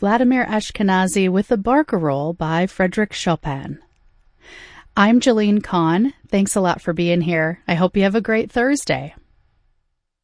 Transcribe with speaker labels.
Speaker 1: Vladimir Ashkenazy with the Barcarolle by Frédéric Chopin. I'm Jalene Kahn. Thanks a lot for being here. I hope you have a great Thursday.